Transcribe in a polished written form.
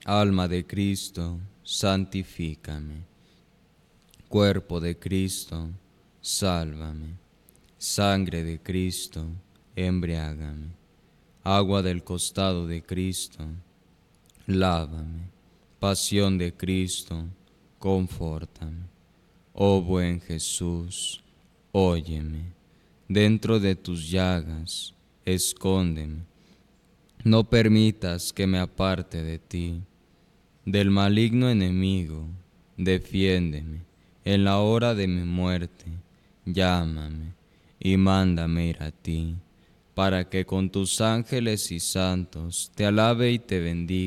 Alma de Cristo, santifícame. Cuerpo de Cristo, sálvame. Sangre de Cristo, embriágame. Agua del costado de Cristo, lávame. Pasión de Cristo, confórtame. Oh buen Jesús, óyeme. Dentro de tus llagas, escóndeme. No permitas que me aparte de ti. Del maligno enemigo, defiéndeme. En la hora de mi muerte, llámame y mándame ir a ti, para que con tus ángeles y santos te alabe y te bendiga